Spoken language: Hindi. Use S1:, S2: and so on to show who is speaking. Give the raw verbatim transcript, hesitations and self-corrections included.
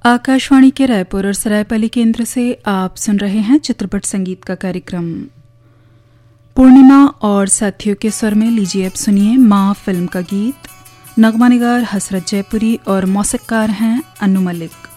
S1: आकाशवाणी के रायपुर और सरायपाली केंद्र से आप सुन रहे हैं चित्रपट संगीत का कार्यक्रम। पूर्णिमा और साथियों के स्वर में लीजिए अब सुनिए माँ फिल्म का गीत। नगमा निगार हसरत जयपुरी और मौसीक़ार हैं अनु मलिक।